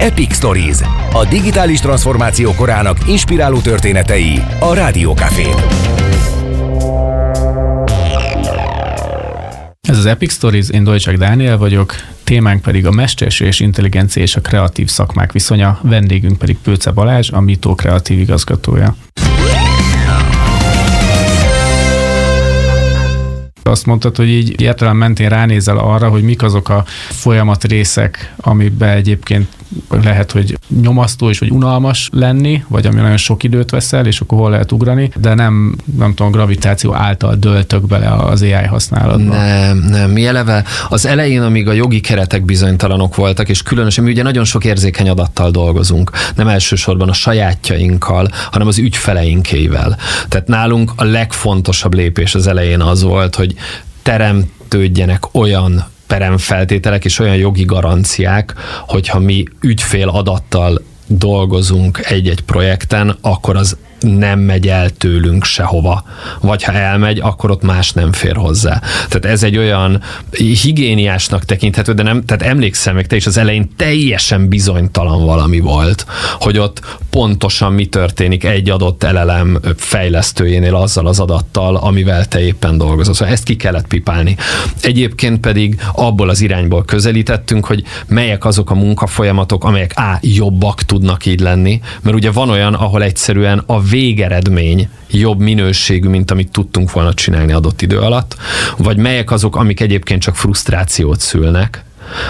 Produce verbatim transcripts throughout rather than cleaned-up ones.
Epic Stories, a digitális transformáció korának inspiráló történetei a Rádió Cafén. Ez az Epic Stories, én Dolcsák Dániel vagyok, témánk pedig a mesterséges intelligencia és a kreatív szakmák viszonya, vendégünk pedig Pőce Balázs, a Mito kreatív igazgatója. Azt mondtad, hogy így értelem mentén ránézel arra, hogy mik azok a folyamat részek, amiben egyébként lehet, hogy nyomasztó és vagy unalmas lenni, vagy ami nagyon sok időt veszel, és akkor hol lehet ugrani, de nem, nem tudom, gravitáció által döltök bele az á i használatba. Nem, nem. Mi eleve az elején, amíg a jogi keretek bizonytalanok voltak, és különösen mi ugye nagyon sok érzékeny adattal dolgozunk, nem elsősorban a sajátjainkkal, hanem az ügyfeleinkével. Tehát nálunk a legfontosabb lépés az elején az volt, hogy teremtődjenek olyan peremfeltételek és olyan jogi garanciák, hogyha mi ügyfél adattal dolgozunk egy-egy projekten, akkor az nem megy el tőlünk sehova. Vagy ha elmegy, akkor ott más nem fér hozzá. Tehát ez egy olyan higiéniásnak tekinthető, de nem, tehát emlékszem meg, te is az elején teljesen bizonytalan valami volt, hogy ott pontosan mi történik egy adott el el em fejlesztőjénél azzal az adattal, amivel te éppen dolgozol. Szóval ezt ki kellett pipálni. Egyébként pedig abból az irányból közelítettünk, hogy melyek azok a munkafolyamatok, amelyek á, jobbak tudnak így lenni, mert ugye van olyan, ahol egyszerűen a végeredmény jobb minőségű, mint amit tudtunk volna csinálni adott idő alatt, vagy melyek azok, amik egyébként csak frusztrációt szülnek.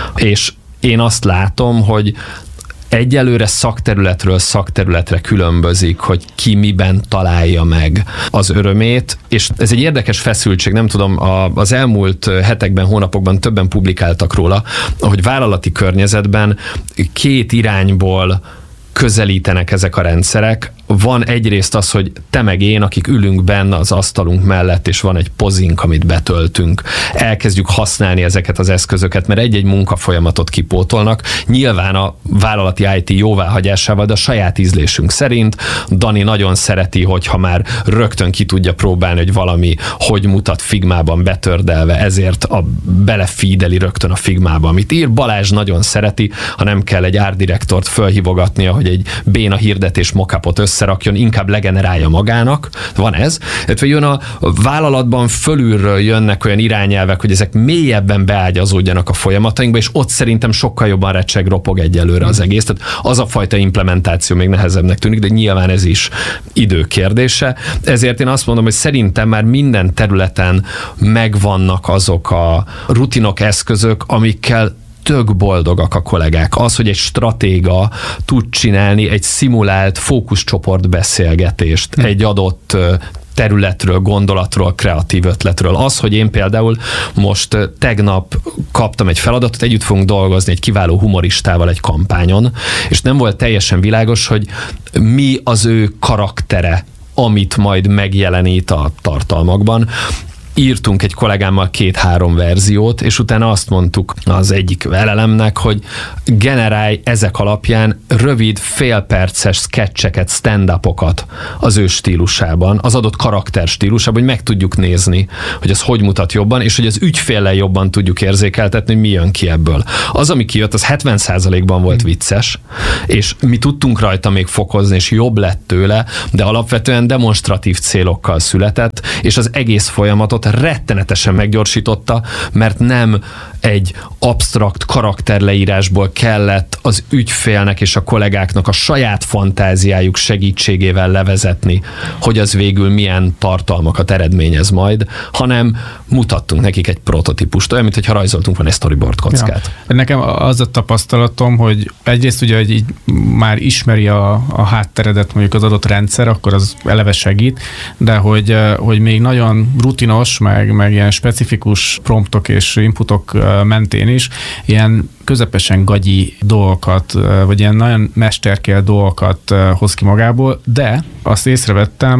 És én azt látom, hogy egyelőre szakterületről szakterületre különbözik, hogy ki miben találja meg az örömét, és ez egy érdekes feszültség, nem tudom, az elmúlt hetekben, hónapokban többen publikáltak róla, hogy vállalati környezetben két irányból közelítenek ezek a rendszerek. Van egyrészt az, hogy te meg én, akik ülünk benne az asztalunk mellett, és van egy pozink, amit betöltünk. Elkezdjük használni ezeket az eszközöket, mert egy-egy munkafolyamatot kipótolnak. Nyilván a vállalati i té jóváhagyásával, de a saját ízlésünk szerint. Dani nagyon szereti, hogyha már rögtön ki tudja próbálni, hogy valami hogy mutat Figmában betördelve, ezért a belefídeli rögtön a Figmába, amit ír. Balázs nagyon szereti, ha nem kell egy art directort fölhívogatnia, hogy egy béna hirdetés mockupot összerakjon, inkább legenerálja magának. Van ez. Tehát jön a vállalatban fölülről jönnek olyan irányelvek, hogy ezek mélyebben beágyazódjanak a folyamatainkba, és ott szerintem sokkal jobban recseg, ropog egyelőre az egész. Tehát az a fajta implementáció még nehezebbnek tűnik, de nyilván ez is idő kérdése. Ezért én azt mondom, hogy szerintem már minden területen megvannak azok a rutinok, eszközök, amikkel tök boldogak a kollégák. Az, hogy egy stratéga tud csinálni egy szimulált fókuszcsoport beszélgetést, hm. egy adott területről, gondolatról, kreatív ötletről. Az, hogy én például most tegnap kaptam egy feladatot, együtt fogunk dolgozni egy kiváló humoristával egy kampányon, és nem volt teljesen világos, hogy mi az ő karaktere, amit majd megjelenít a tartalmakban. Írtunk egy kollégámmal két-három verziót, és utána azt mondtuk az egyik el el emnek, hogy generálj ezek alapján rövid, félperces sketcheket, stand-upokat az ő stílusában, az adott karakter stílusában, hogy meg tudjuk nézni, hogy ez hogy mutat jobban, és hogy az ügyféllel jobban tudjuk érzékeltetni, hogy mi jön ki ebből. Az, ami kijött, az hetven százalékban volt vicces, és mi tudtunk rajta még fokozni, és jobb lett tőle, de alapvetően demonstratív célokkal született, és az egész folyamatot rettenetesen meggyorsította, mert nem egy absztrakt karakterleírásból kellett az ügyfélnek és a kollégáknak a saját fantáziájuk segítségével levezetni, hogy az végül milyen tartalmakat eredményez majd, hanem mutattunk nekik egy prototípust, olyan, mintha rajzoltunk volna egy storyboard kockát. Ja. Nekem az a tapasztalatom, hogy egyrészt ugye, hogy így már ismeri a, a hátteredet mondjuk az adott rendszer, akkor az eleve segít, de hogy, hogy még nagyon rutinos, meg, meg ilyen specifikus promptok és inputok mentén is ilyen közepesen gagyi dolgokat, vagy ilyen nagyon mesterkél dolgokat hoz ki magából, de azt észrevettem,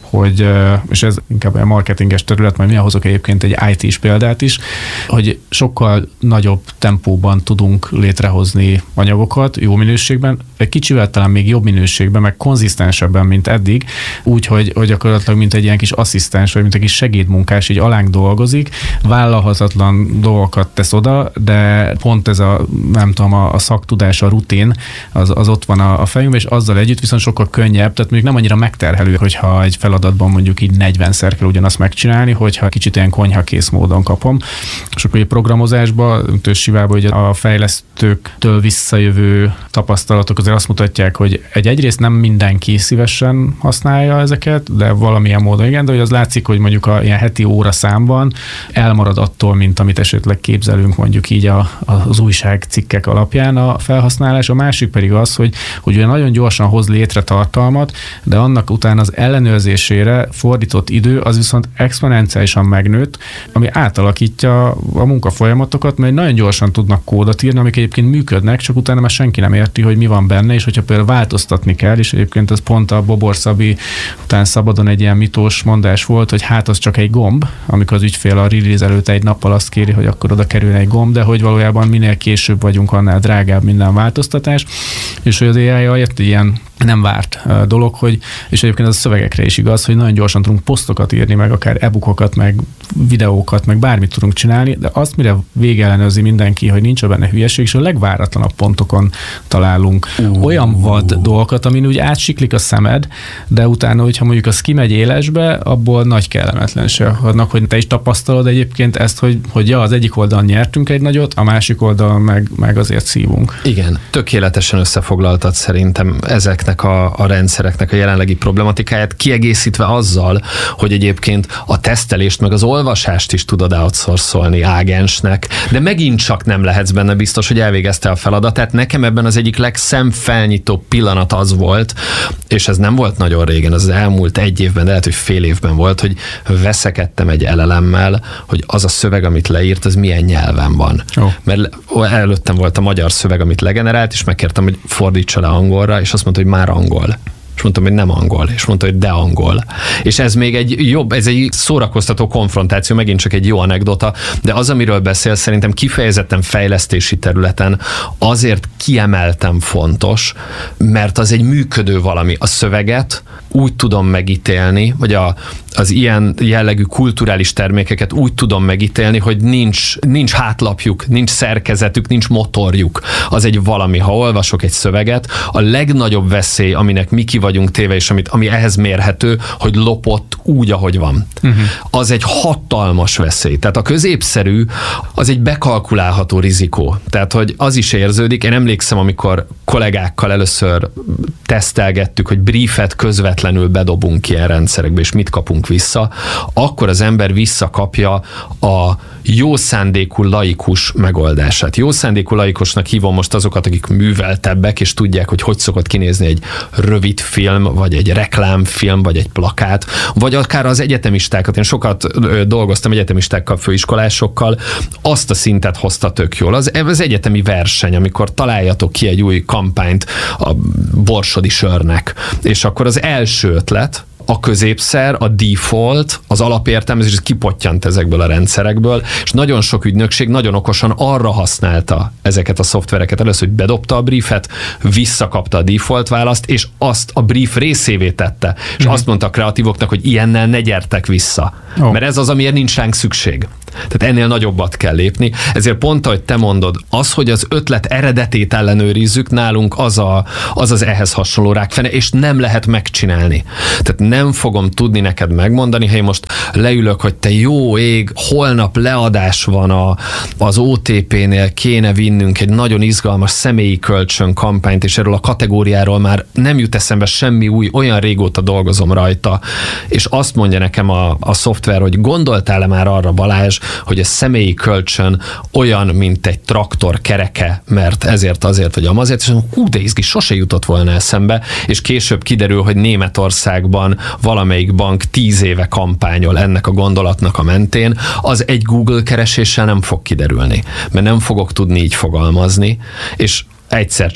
hogy, és ez inkább a marketinges terület, majd mi hozok egyébként egy í té-s példát is, hogy sokkal nagyobb tempóban tudunk létrehozni anyagokat, jó minőségben, egy kicsivel talán még jobb minőségben, meg konzisztensebben, mint eddig, úgy, hogy, hogy gyakorlatilag mint egy ilyen kis asszisztens, vagy mint egy kis segédmunkás, így alánk dolgozik, vállalhatatlan dolgokat tesz oda, de pont ez a, nem tudom, a, a szaktudás, a rutin, az, az ott van a, a fejünkben, és azzal együtt viszont sokkal könnyebb, tehát mondjuk nem annyira megterhelő, hogyha egy feladatban mondjuk így negyvenszer kell ugyanazt megcsinálni, hogyha kicsit ilyen konyhakész módon kapom. És akkor egy programozásban, Sivában ugye a fejlesztőktől visszajövő tapasztalatok azért azt mutatják, hogy egy egyrészt nem mindenki szívesen használja ezeket, de valamilyen módon igen, de hogy az látszik, hogy mondjuk a ilyen heti óra számban elmarad attól, mint amit esetleg képzelünk mondjuk így a, az újságcikkek alapján a felhasználás. A másik pedig az, hogy, hogy ugye nagyon gyorsan hoz létre tartalmat, de annak után az ellenőrzésére fordított idő az viszont exponenciálisan megnőtt, ami átalakítja a munkafolyamatokat, mert nagyon gyorsan tudnak kódot írni, amik egyébként működnek, csak utána már senki nem érti, hogy mi van benne, és hogyha például változtatni kell, és egyébként ez pont a Bobor Szabi után szabadon egy ilyen mitós mondás volt, hogy hát az csak egy gomb, amikor az ügyfél a release előtt egy nappal azt kéri, hogy akkor oda kerül egy gomb, de hogy valójában minél később vagyunk, annál drágább minden változtatás, és hogy az á i egy ilyen nem várt dolog, hogy, és egyébként ez a szövegekre is igaz, hogy nagyon gyorsan tudunk posztokat írni, meg akár e-bookokat, meg videókat, meg bármit tudunk csinálni, de azt, mire végellenőrzi mindenki, hogy nincs benne hülyeség, és a legváratlanabb pontokon találunk uh. olyan vad dolgokat, amin úgy átsiklik a szemed, de utána, hogyha mondjuk az kimegy élesbe, abból nagy kellemetlenség adnak, hogy te is tapasztalod egyébként ezt, hogy, hogy ja, az egyik oldalon nyertünk egy nagyot, a másik oldalon meg, meg azért szívunk. Igen, tökéletesen összefoglaltad szerintem ezeknek A, a rendszereknek a jelenlegi problematikáját, kiegészítve azzal, hogy egyébként a tesztelést meg az olvasást is tudod outsourcolni ágensnek, de megint csak nem lehetsz benne biztos, hogy elvégezte a feladatát. Nekem ebben az egyik legszemfelnyitó pillanat az volt, és ez nem volt nagyon régen, az elmúlt egy évben, de lehet, hogy fél évben volt, hogy veszekedtem egy el el em-mel, hogy az a szöveg, amit leírt, az milyen nyelven van. Oh. Mert előttem volt a magyar szöveg, amit legenerált, és megkértem, hogy fordítsa le angolra, és azt mondta, hogy már angol. És mondtam, hogy nem angol, és mondta, hogy de angol. És ez még egy jobb, ez egy szórakoztató konfrontáció, megint csak egy jó anekdota, de az, amiről beszél, szerintem kifejezetten fejlesztési területen azért kiemeltem fontos, mert az egy működő valami. A szöveget úgy tudom megítélni, vagy a, az ilyen jellegű kulturális termékeket úgy tudom megítélni, hogy nincs, nincs hátlapjuk, nincs szerkezetük, nincs motorjuk. Az egy valami. Ha olvasok egy szöveget, a legnagyobb veszély, aminek mi ki vagyunk téve, és amit, ami ehhez mérhető, hogy lopott úgy, ahogy van. Uh-huh. Az egy hatalmas veszély. Tehát a középszerű, az egy bekalkulálható rizikó. Tehát, hogy az is érződik. Én emlékszem, amikor kollégákkal először tesztelgettük, hogy briefet közvetlenül bedobunk ilyen rendszerekbe, és mit kapunk vissza, akkor az ember visszakapja a jó szándékú laikus megoldását. Jó szándékú laikusnak hívom most azokat, akik műveltebbek, és tudják, hogy hogy szokott kinézni egy rövid film, vagy egy reklámfilm, vagy egy plakát, vagy akár az egyetemistákat. Én sokat dolgoztam egyetemistákkal, főiskolásokkal, azt a szintet hozta tök jól. Az, az egyetemi verseny, amikor találjatok ki egy új kampányt a borsodi sörnek, és akkor az első ötlet, a középszer, a default, az alapértelmezés, ez kipottyant ezekből a rendszerekből, és nagyon sok ügynökség nagyon okosan arra használta ezeket a szoftvereket. Először, hogy bedobta a briefet, visszakapta a default választ, és azt a brief részévé tette. És mm-hmm. azt mondta a kreatívoknak, hogy ilyennel ne gyertek vissza. Oh. Mert ez az, amiért nincs ránk szükség. Tehát ennél nagyobbat kell lépni. Ezért pont, ahogy te mondod, az, hogy az ötlet eredetét ellenőrizzük, nálunk az a, az, az ehhez hasonló rákfene, és nem lehet megcsinálni. Tehát nem fogom tudni neked megmondani, ha én most leülök, hogy te jó ég, holnap leadás van a, az o té pé-nél, kéne vinnünk egy nagyon izgalmas személyi kölcsön kampányt, és erről a kategóriáról már nem jut eszembe semmi új, olyan régóta dolgozom rajta, és azt mondja nekem a, a szoftver, hogy gondoltál-e már arra, Balázs, hogy a személyi kölcsön olyan, mint egy traktor kereke, mert ezért, azért, vagy amazért, és mondom, hú, de izgi, sose jutott volna eszembe, és később kiderül, hogy Németországban valamelyik bank tíz éve kampányol ennek a gondolatnak a mentén, az egy Google kereséssel nem fog kiderülni, mert nem fogok tudni így fogalmazni, és egyszer csak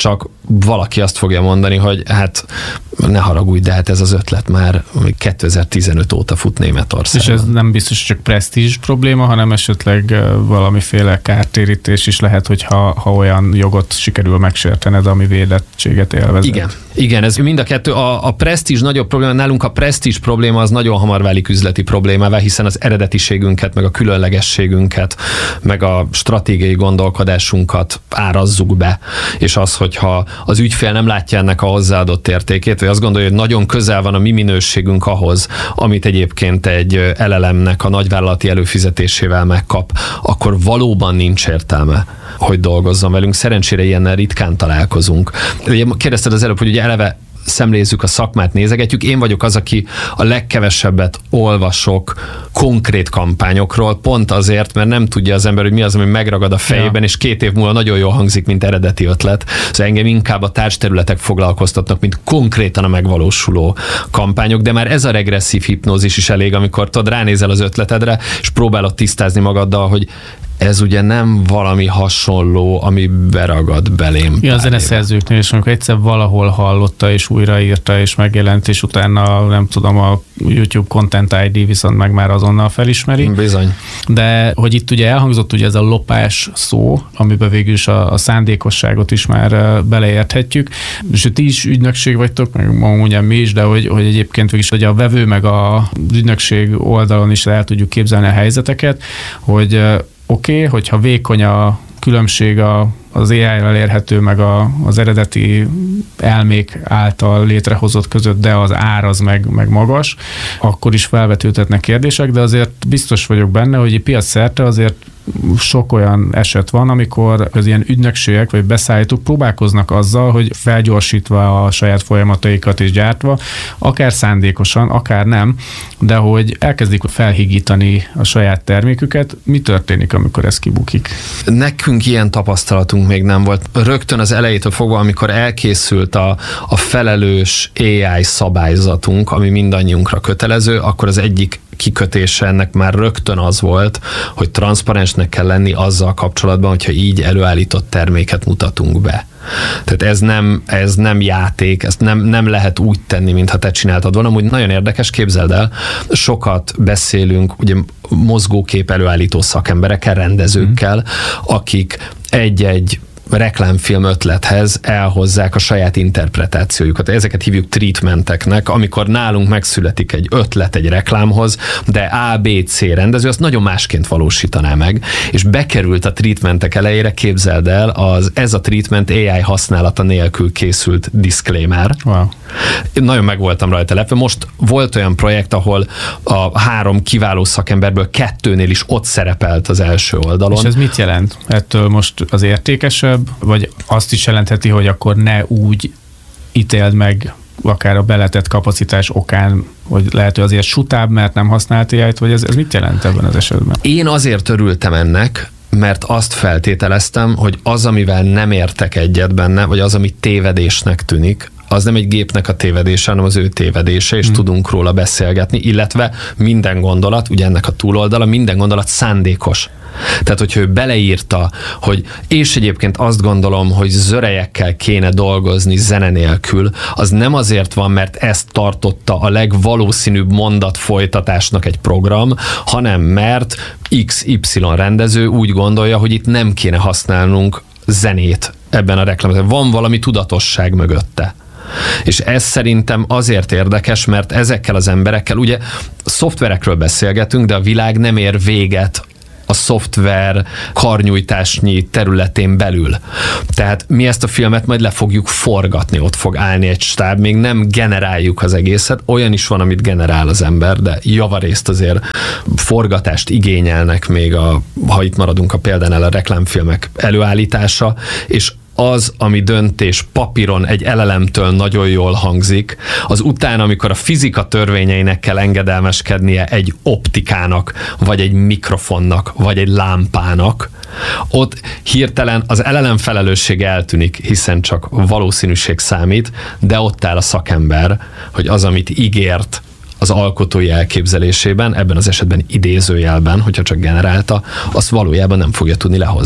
valaki azt fogja mondani, hogy hát ne haragudj, de hát ez az ötlet már kétezer-tizenöt óta fut Németországban. És ez nem biztos csak presztízs probléma, hanem esetleg valamiféle kártérítés is lehet, hogyha ha olyan jogot sikerül megsértened, ami védettséget élvez. Igen. Igen, ez mind a kettő. A, a presztízs nagyobb probléma, nálunk a presztízs probléma az nagyon hamar válik üzleti problémává, hiszen az eredetiségünket, meg a különlegességünket, meg a stratégiai gondolkodásunkat árazzuk be. És az, hogyha az ügyfél nem látja ennek a hozzáadott értékét, vagy azt gondolja, hogy nagyon közel van a mi minőségünk ahhoz, amit egyébként egy el el em-nek a nagyvállalati előfizetésével megkap, akkor valóban nincs értelme, hogy dolgozzon velünk. Szerencsére ilyennel ritkán találkozunk. Ugye kérdezted az előbb, hogy ugye eleve szemlézzük a szakmát, nézegetjük. Én vagyok az, aki a legkevesebbet olvasok konkrét kampányokról, pont azért, mert nem tudja az ember, hogy mi az, ami megragad a fejében, ja. és két év múlva nagyon jól hangzik, mint eredeti ötlet. Szóval engem inkább a társterületek foglalkoztatnak, mint konkrétan a megvalósuló kampányok, de már ez a regresszív hipnózis is elég, amikor tudod, ránézel az ötletedre, és próbálod tisztázni magaddal, hogy ez ugye nem valami hasonló, ami beragad belém. Ja, a zeneszerzőknél is, amikor egyszer valahol hallotta, és újraírta, és megjelent, és utána nem tudom, a YouTube Content i dé viszont meg már azonnal felismeri. Bizony. De hogy itt ugye elhangzott ugye ez a lopás szó, amiben végül is a, a szándékosságot is már beleérthetjük, és ti is ügynökség vagytok, meg mondja mi is, de hogy, hogy egyébként végül is hogy a vevő meg a ügynökség oldalon is el tudjuk képzelni a helyzeteket, hogy oké, okay, hogyha vékony a különbség a, az á i-ral érhető, meg a, az eredeti elmék által létrehozott között, de az ár az meg, meg magas, akkor is felvetődhetnek kérdések, de azért biztos vagyok benne, hogy piac szerte azért sok olyan eset van, amikor az ilyen ügynökségek vagy beszállítók próbálkoznak azzal, hogy felgyorsítva a saját folyamataikat és gyártva, akár szándékosan, akár nem, de hogy elkezdik felhigítani a saját terméküket. Mi történik, amikor ez kibukik? Nekünk ilyen tapasztalatunk még nem volt. Rögtön az elejétől fogva, amikor elkészült a, a felelős á i szabályzatunk, ami mindannyiunkra kötelező, akkor az egyik kikötése ennek már rögtön az volt, hogy transzparensnek kell lenni azzal kapcsolatban, hogyha így előállított terméket mutatunk be. Tehát ez nem, ez nem játék, ezt nem, nem lehet úgy tenni, mintha te csináltad volna. Úgy nagyon érdekes, képzeld el, sokat beszélünk ugye mozgókép előállító szakemberekkel, rendezőkkel, akik egy-egy reklámfilm ötlethez elhozzák a saját interpretációjukat. Ezeket hívjuk treatmenteknek, amikor nálunk megszületik egy ötlet egy reklámhoz, de á bé cé rendező azt nagyon másként valósítaná meg, és bekerült a treatmentek elejére, képzeld el, az, ez a treatment á i használata nélkül készült disclaimer. Wow. Én nagyon meg voltam rajta lepve. Most volt olyan projekt, ahol a három kiváló szakemberből kettőnél is ott szerepelt az első oldalon. És ez mit jelent? Ettől most az értékesebb, vagy azt is jelentheti, hogy akkor ne úgy ítéld meg akár a beletett kapacitás okán, hogy lehet, hogy azért sutább, mert nem használt á i-t, vagy ez, ez mit jelent ebben az esetben? Én azért örültem ennek, mert azt feltételeztem, hogy az, amivel nem értek egyet benne, vagy az, ami tévedésnek tűnik, az nem egy gépnek a tévedése, hanem az ő tévedése, és hmm. tudunk róla beszélgetni, illetve minden gondolat, ugye ennek a túloldala, minden gondolat szándékos. Tehát, hogyha ő beleírta, hogy és egyébként azt gondolom, hogy zörejekkel kéne dolgozni zene nélkül, az nem azért van, mert ezt tartotta a legvalószínűbb mondat folytatásnak egy program, hanem mert iksz ipszilon rendező úgy gondolja, hogy itt nem kéne használnunk zenét ebben a reklámban. Van valami tudatosság mögötte. És ez szerintem azért érdekes, mert ezekkel az emberekkel, ugye szoftverekről beszélgetünk, de a világ nem ér véget a szoftver karnyújtásnyi területén belül. Tehát mi ezt a filmet majd le fogjuk forgatni, ott fog állni egy stáb, még nem generáljuk az egészet, olyan is van, amit generál az ember, de javarészt azért forgatást igényelnek még, a, ha itt maradunk a példánál, a reklámfilmek előállítása, és az, ami döntés papíron egy el el em-től nagyon jól hangzik, az utána, amikor a fizika törvényeinek kell engedelmeskednie egy optikának, vagy egy mikrofonnak, vagy egy lámpának, ott hirtelen az el el em felelőssége eltűnik, hiszen csak valószínűség számít, de ott áll a szakember, hogy az, amit ígért az alkotói elképzelésében, ebben az esetben idézőjelben, hogyha csak generálta, azt valójában nem fogja tudni lehozni.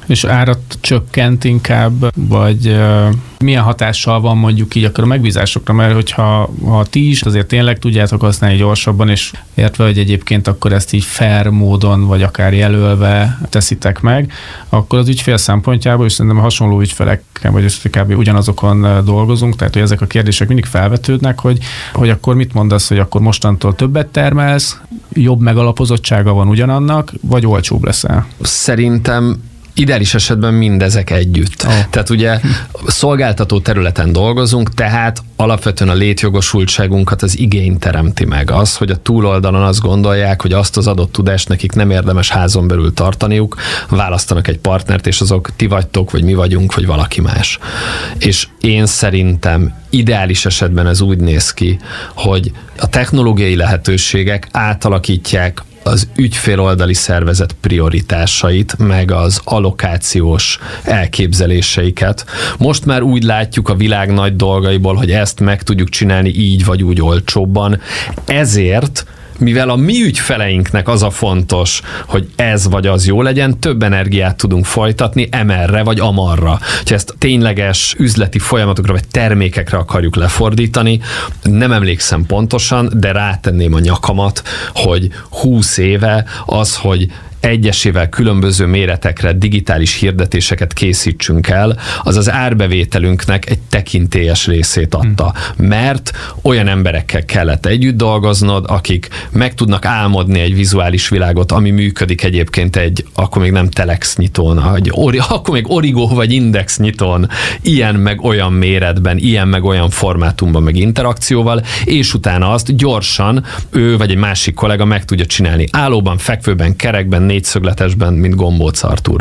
És árat csökkent inkább, vagy uh, milyen hatással van mondjuk így akkor a megbízásokra, mert hogyha ha ti is azért tényleg tudjátok használni gyorsabban, és értve, hogy egyébként akkor ezt így fair módon, vagy akár jelölve teszitek meg, akkor az ügyfél szempontjából, és szerintem a hasonló ügyfelekkel, vagy kb. Ugyanazokon dolgozunk, tehát hogy ezek a kérdések mindig felvetődnek, hogy, hogy akkor mit mondasz, hogy akkor mostantól többet termelsz, jobb megalapozottsága van ugyanannak, vagy olcsóbb leszel? Szerintem ideális esetben mindezek együtt. Oh. Tehát ugye szolgáltató területen dolgozunk, tehát alapvetően a létjogosultságunkat az igény teremti meg. Az, hogy a túloldalon azt gondolják, hogy azt az adott tudást nekik nem érdemes házon belül tartaniuk, választanak egy partnert, és azok ti vagytok, vagy mi vagyunk, vagy valaki más. És én szerintem ideális esetben ez úgy néz ki, hogy a technológiai lehetőségek átalakítják az ügyféloldali szervezet prioritásait, meg az allokációs elképzeléseiket. Most már úgy látjuk a világ nagy dolgaiból, hogy ezt meg tudjuk csinálni így vagy úgy olcsóbban. Ezért, mivel a mi ügyfeleinknek az a fontos, hogy ez vagy az jó legyen, több energiát tudunk folytatni emerre vagy amarra. Ha ezt tényleges üzleti folyamatokra vagy termékekre akarjuk lefordítani, nem emlékszem pontosan, de rátenném a nyakamat, hogy húsz éve az, hogy egyesével különböző méretekre digitális hirdetéseket készítsünk el, az az árbevételünknek egy tekintélyes részét adta. Mert olyan emberekkel kellett együtt dolgoznod, akik meg tudnak álmodni egy vizuális világot, ami működik egyébként egy, akkor még nem Telex nyitón, egy ori, akkor még Origo vagy Index nyitón, ilyen meg olyan méretben, ilyen meg olyan formátumban, meg interakcióval, és utána azt gyorsan ő vagy egy másik kollega meg tudja csinálni. Állóban, fekvőben, kerekben, négyszögletesben, mint Gombóc Artúr.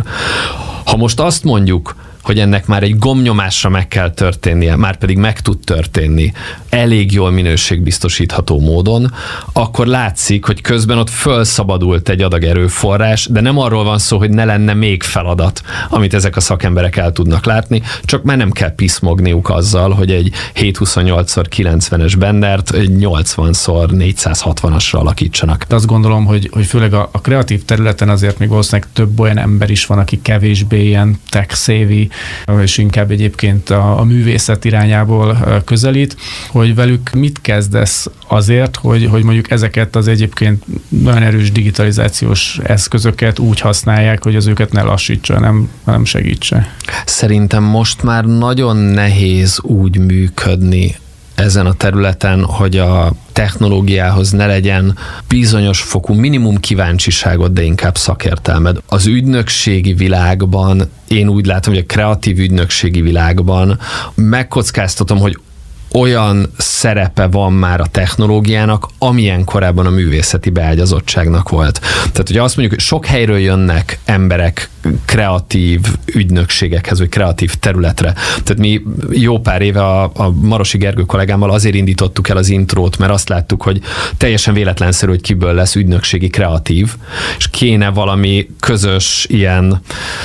Ha most azt mondjuk, hogy ennek már egy gombnyomásra meg kell történnie, már pedig meg tud történni elég jól minőségbiztosítható módon, akkor látszik, hogy közben ott fölszabadult egy adag erőforrás, de nem arról van szó, hogy ne lenne még feladat, amit ezek a szakemberek el tudnak látni, csak már nem kell piszmogniuk azzal, hogy egy hétszázhuszonnyolc szor kilencvenes bennert egy nyolcvan szor négyszázhatvanasra alakítsanak. De azt gondolom, hogy, hogy főleg a, a kreatív területen azért még valószínűleg több olyan ember is van, aki kevésbé ilyen tech-savvy, és inkább egyébként a, a művészet irányából közelít, hogy velük mit kezdesz azért, hogy, hogy mondjuk ezeket az egyébként nagyon erős digitalizációs eszközöket úgy használják, hogy az őket ne lassítsa, nem, nem segítse. Szerintem most már nagyon nehéz úgy működni ezen a területen, hogy a technológiához ne legyen bizonyos fokú minimum kíváncsiságod, de inkább szakértelmed. Az ügynökségi világban, én úgy látom, hogy a kreatív ügynökségi világban megkockáztatom, hogy olyan szerepe van már a technológiának, amilyen korábban a művészeti beágyazottságnak volt. Tehát ugye azt mondjuk, hogy sok helyről jönnek emberek kreatív ügynökségekhez, vagy kreatív területre. Tehát mi jó pár éve a, a Marosi Gergő kollégámmal azért indítottuk el az intrót, mert azt láttuk, hogy teljesen véletlenszerű, hogy kiből lesz ügynökségi kreatív, és kéne valami közös ilyen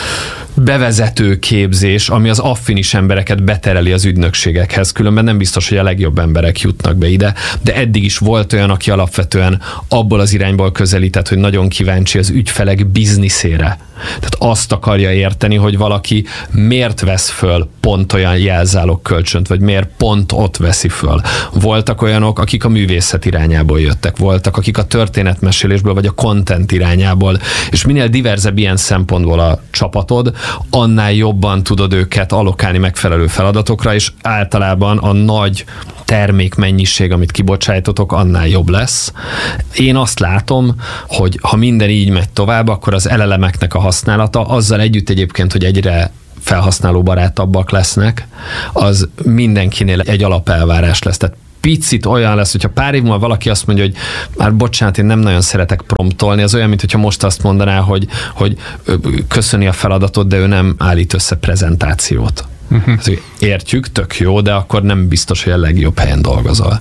bevezető képzés, ami az affinis embereket betereli az ügynökségekhez. Különben nem biztos, hogy a legjobb emberek jutnak be ide, de eddig is volt olyan, aki alapvetően abból az irányból közelített, hogy nagyon kíváncsi az ügyfelek bizniszére. Tehát azt akarja érteni, hogy valaki miért vesz föl pont olyan jelzálog kölcsönt, vagy miért pont ott veszi föl. Voltak olyanok, akik a művészet irányából jöttek, voltak, akik a történetmesélésből, vagy a content irányából, és minél diverzebb ilyen szempontból a csapatod, annál jobban tudod őket allokálni megfelelő feladatokra, és általában a nagy termékmennyiség, amit kibocsájtotok, annál jobb lesz. Én azt látom, hogy ha minden így megy tovább, akkor az el el em-eknek a használata, azzal együtt egyébként, hogy egyre felhasználóbarátabbak lesznek, az mindenkinél egy alapelvárás lesz. Tehát picit olyan lesz, hogyha pár év múlva valaki azt mondja, hogy már bocsánat, én nem nagyon szeretek promptolni, az olyan, mint hogyha most azt mondaná, hogy, hogy köszöni a feladatot, de ő nem állít össze prezentációt. Uh-huh. Értjük, tök jó, de akkor nem biztos, hogy a legjobb helyen dolgozol.